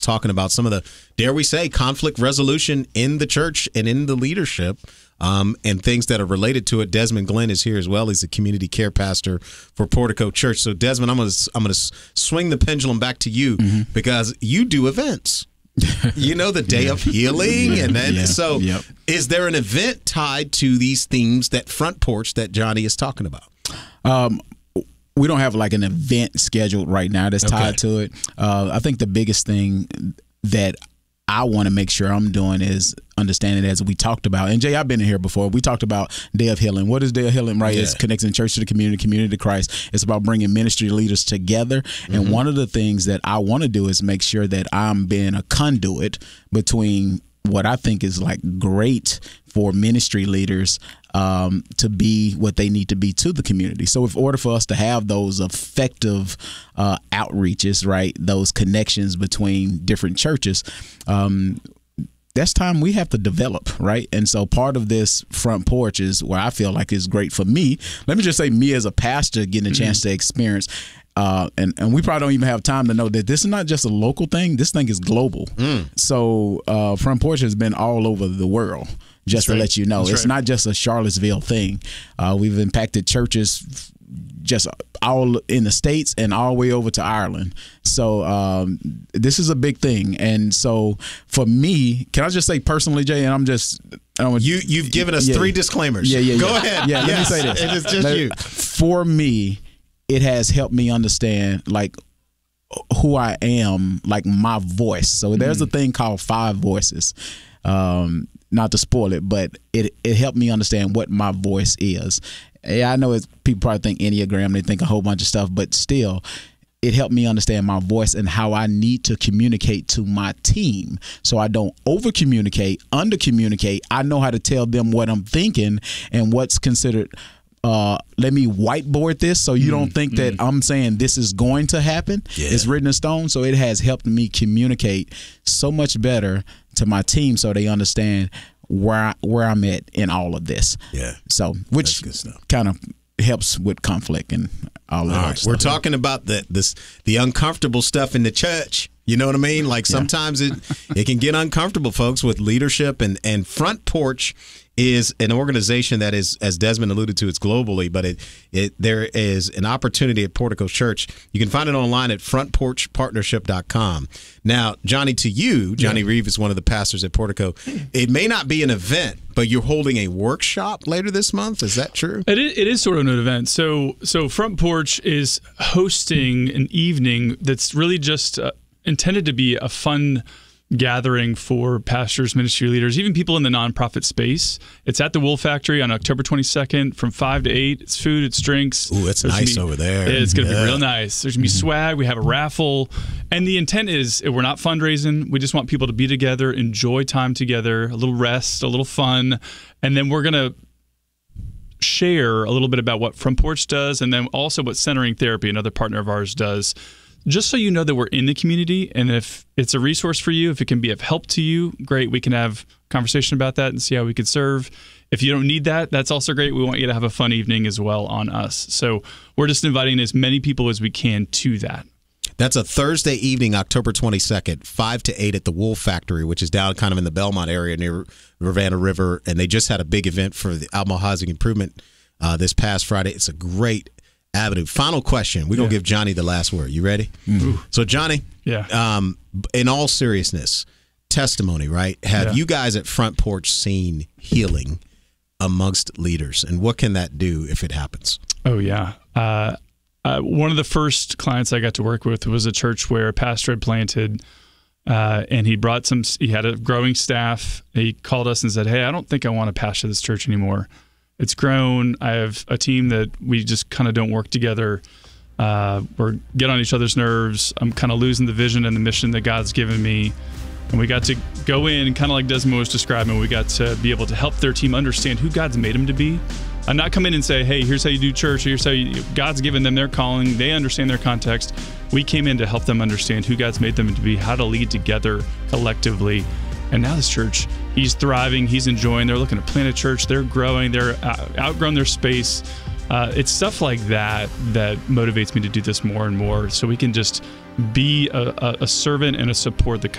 talking about some of the, dare we say, conflict resolution in the church and in the leadership, and things that are related to it. Desmond Glenn is here as well. He's the community care pastor for Portico Church. So Desmond, I'm going to swing the pendulum back to you because you do events. You know, the Day of Healing, and then is there an event tied to these themes that Front Porch that Johnny is talking about? We don't have like an event scheduled right now that's tied to it. I think the biggest thing that I want to make sure I'm doing is understanding, as we talked about, and Jay, I've been in here before, we talked about Day of Healing. What is Day of Healing, right? It's connecting church to the community to Christ. It's about bringing ministry leaders together. And one of the things that I want to do is make sure that I'm being a conduit between what I think is like great for ministry leaders to be what they need to be to the community. So in order for us to have those effective outreaches, right, those connections between different churches, that's time we have to develop, right? And so part of this Front Porch is where I feel like it's great for me. Let me just say, me as a pastor getting a chance to experience, and we probably don't even have time to know that this is not just a local thing. This thing is global. So Front Porch has been all over the world. Just to let you know, it's not just a Charlottesville thing. We've impacted churches just all in the States and all the way over to Ireland. So this is a big thing. And so for me, can I just say personally, Jay, and you've given us 3 disclaimers. Go ahead. Let me say this. It is just you. For me, it has helped me understand like who I am, like my voice. So there's a thing called 5 voices. Not to spoil it, but it helped me understand what my voice is. Yeah, I know people probably think Enneagram, they think a whole bunch of stuff, but still, it helped me understand my voice and how I need to communicate to my team. So I don't over-communicate, under-communicate. I know how to tell them what I'm thinking and what's considered, let me whiteboard this so you don't think that I'm saying this is going to happen. It's written in stone. So it has helped me communicate so much better to my team so they understand where I'm at in all of this. So which kind of helps with conflict and all that stuff. We're talking about the uncomfortable stuff in the church. You know what I mean? Like sometimes it can get uncomfortable, folks, with leadership, and Front Porch is an organization that is, as Desmond alluded to, it's globally, but there is an opportunity at Portico Church. You can find it online at frontporchpartnership.com. Now, Johnny, to you, Johnny Reeve is one of the pastors at Portico. It may not be an event, but you're holding a workshop later this month. Is that true? It is sort of an event. So Front Porch is hosting an evening that's really just intended to be a fun gathering for pastors, ministry leaders, even people in the nonprofit space. It's at the Wool Factory on October 22nd from 5 to 8. It's food, it's drinks. Ooh, it's nice over there. It's going to be real nice. There's going to be swag. We have a raffle. And the intent is we're not fundraising. We just want people to be together, enjoy time together, a little rest, a little fun. And then we're going to share a little bit about what Front Porch does and then also what Centering Therapy, another partner of ours, does. Just so you know that we're in the community, and if it's a resource for you, if it can be of help to you, great. We can have a conversation about that and see how we could serve. If you don't need that, that's also great. We want you to have a fun evening as well on us. So we're just inviting as many people as we can to that. That's a Thursday evening, October 22nd, 5 to 8 at the Wool Factory, which is down kind of in the Belmont area near Rivanna River. And they just had a big event for the Alamo Housing Improvement this past Friday. It's a great avenue. Final question. We're going to give Johnny the last word. You ready? So, Johnny, in all seriousness, testimony, right? Have you guys at Front Porch seen healing amongst leaders? And what can that do if it happens? Oh, yeah. One of the first clients I got to work with was a church where a pastor had planted, and he had a growing staff. He called us and said, hey, I don't think I want to pastor this church anymore. It's grown. I have a team that we just kind of don't work together. We're get on each other's nerves. I'm kind of losing the vision and the mission that God's given me. And we got to go in and kind of like Desmond was describing, we got to be able to help their team understand who God's made them to be. And not come in and say, hey, here's how you do church. Here's how God's given them their calling. They understand their context. We came in to help them understand who God's made them to be, how to lead together collectively. And now this church, he's thriving, he's enjoying. They're looking to plant a church. They're growing. They're outgrown their space. It's stuff like that that motivates me to do this more and more, so we can just be a servant and a support the